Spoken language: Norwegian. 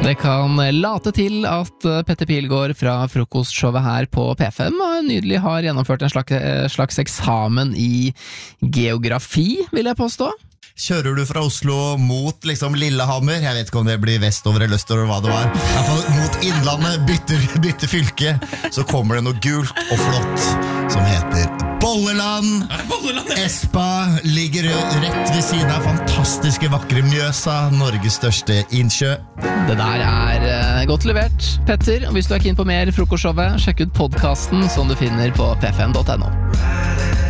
Det kan late til at Petter Pilgaard fra frokostshowet her på P5 nydelig har gjennomført en slags eksamen i geografi, vil jeg påstå. Kjører du fra Oslo mot liksom Lillehammer? Jeg vet ikke om det blir vestover eller østover hva det var. I hvert fall mot Innlandet, bytte fylke, så kommer det noe gult og flott som heter Bolleland. Espa ligger rett ved siden av fantastiske vakre Mjøsa, Norges største innsjø. Det der godt levert, Petter. Og hvis du er keen på mer frokostshowet, sjekk ut podcasten som du finner på p5.no.